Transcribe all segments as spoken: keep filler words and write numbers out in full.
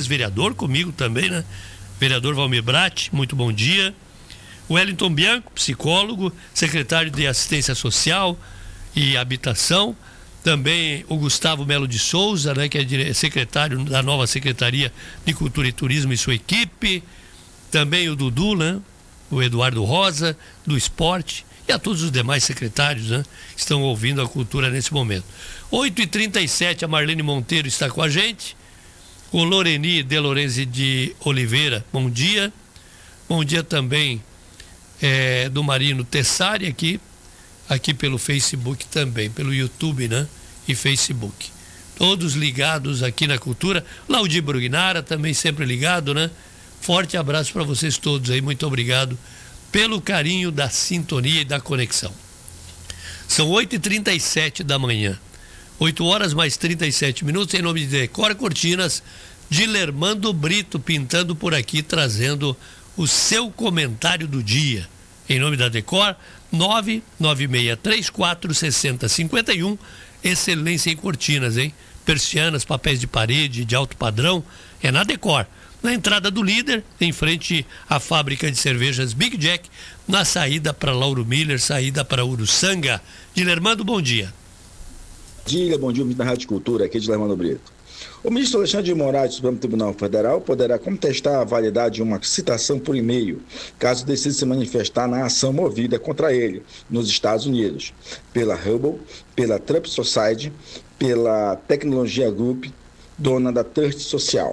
ex-vereador comigo também, né? Vereador Valmir Bratti, muito bom dia. O Wellington Bianco, psicólogo, secretário de Assistência Social e Habitação. Também o Gustavo Melo de Souza, né, que é secretário da nova Secretaria de Cultura e Turismo e sua equipe. Também o Dudu, né, o Eduardo Rosa, do Esporte. E a todos os demais secretários, né, que estão ouvindo a cultura nesse momento. oito e trinta e sete, a Marlene Monteiro está com a gente. O Loreni de Lorenzi de Oliveira, bom dia. Bom dia também é, do Marino Tessari aqui. Aqui pelo Facebook também, pelo YouTube, né? E Facebook. Todos ligados aqui na cultura. Laudir Brugnara também sempre ligado, né? Forte abraço para vocês todos aí, muito obrigado pelo carinho da sintonia e da conexão. São oito e trinta e sete da manhã. oito horas mais trinta e sete minutos, em nome de Decor Cortinas, Dilermando Brito pintando por aqui, trazendo o seu comentário do dia. Em nome da Decor, nove nove seis três quatro seis zero cinco um, excelência em cortinas, hein? Persianas, papéis de parede, de alto padrão, é na Decor. Na entrada do Líder, em frente à fábrica de cervejas Big Jack, na saída para Lauro Miller, saída para Uruçanga. Dilermando, bom dia. Bom dia, bom dia, da Rádio Cultura, aqui de Dilermando Brito. O ministro Alexandre de Moraes do Supremo Tribunal Federal poderá contestar a validade de uma citação por e-mail, caso decida se manifestar na ação movida contra ele nos Estados Unidos, pela Hubble, pela Trump Society, pela Tecnologia Group, dona da Trust Social.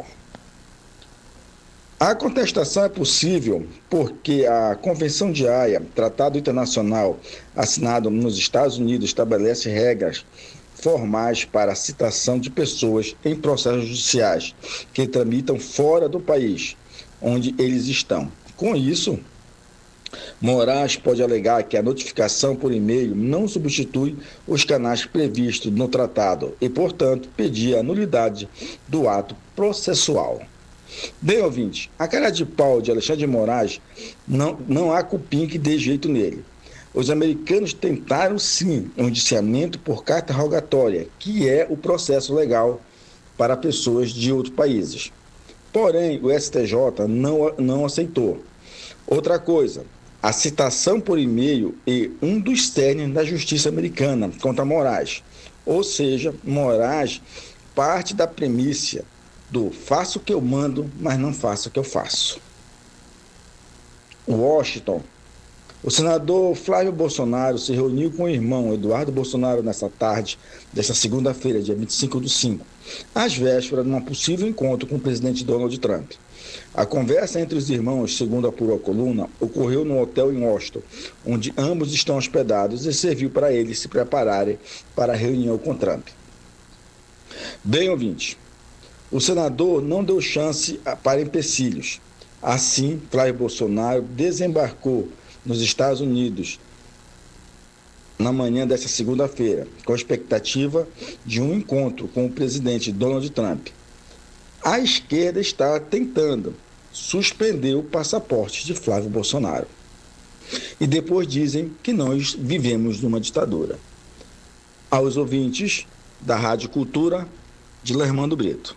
A contestação é possível porque a Convenção de Haia, tratado internacional assinado nos Estados Unidos, estabelece regras formais para a citação de pessoas em processos judiciais que tramitam fora do país onde eles estão. Com isso, Moraes pode alegar que a notificação por e-mail não substitui os canais previstos no tratado e, portanto, pedir a nulidade do ato processual. Bem, ouvinte, a cara de pau de Alexandre de Moraes, não, não há cupim que dê jeito nele. Os americanos tentaram, sim, um indiciamento por carta rogatória, que é o processo legal para pessoas de outros países. Porém, o S T J não, não aceitou. Outra coisa, a citação por e-mail é um dos cernes da justiça americana contra Moraes. Ou seja, Moraes parte da premissa do faço o que eu mando, mas não faço o que eu faço. Washington. O senador Flávio Bolsonaro se reuniu com o irmão Eduardo Bolsonaro nesta tarde desta segunda-feira, dia vinte e cinco do cinco, às vésperas de um possível encontro com o presidente Donald Trump. A conversa entre os irmãos, segundo apurou a coluna, ocorreu num hotel em Washington, onde ambos estão hospedados e serviu para eles se prepararem para a reunião com Trump. Bem, ouvinte, o senador não deu chance para empecilhos. Assim, Flávio Bolsonaro desembarcou nos Estados Unidos na manhã desta segunda-feira, com a expectativa de um encontro com o presidente Donald Trump. A esquerda está tentando suspender o passaporte de Flávio Bolsonaro. E depois dizem que nós vivemos numa ditadura. Aos ouvintes da Rádio Cultura, Dilermando Brito.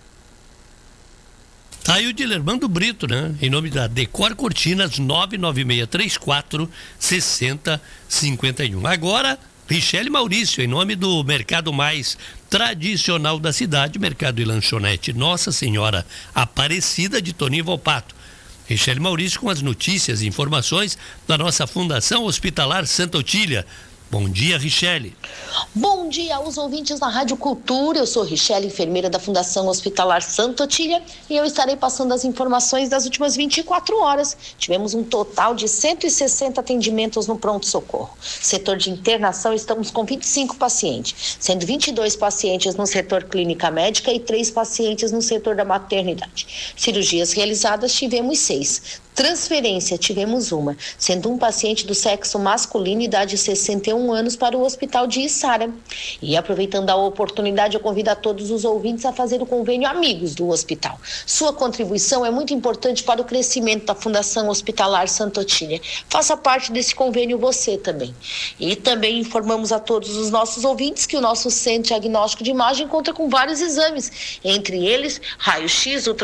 Tá aí o Dilermando Brito, né? Em nome da Decor Cortinas, nove nove seis três quatro seis zero cinco um. Agora, Richelle Maurício, em nome do mercado mais tradicional da cidade, Mercado e Lanchonete Nossa Senhora Aparecida de Toninho Volpato. Richelle Maurício com as notícias e informações da nossa Fundação Hospitalar Santa Otília. Bom dia, Richelle. Bom dia aos ouvintes da Rádio Cultura. Eu sou Richelle, enfermeira da Fundação Hospitalar Santa Otília, e eu estarei passando as informações das últimas vinte e quatro horas. Tivemos um total de cento e sessenta atendimentos no pronto-socorro. Setor de internação, estamos com vinte e cinco pacientes, sendo vinte e dois pacientes no setor clínica médica e três pacientes no setor da maternidade. Cirurgias realizadas, tivemos seis. Transferência, tivemos uma, sendo um paciente do sexo masculino, idade sessenta e um anos, para o hospital de Içara. E aproveitando a oportunidade, eu convido a todos os ouvintes a fazer o convênio Amigos do Hospital. Sua contribuição é muito importante para o crescimento da Fundação Hospitalar Santa Otília. Faça parte desse convênio você também. E também informamos a todos os nossos ouvintes que o nosso Centro Diagnóstico de Imagem conta com vários exames, entre eles raio-x, ultrassom,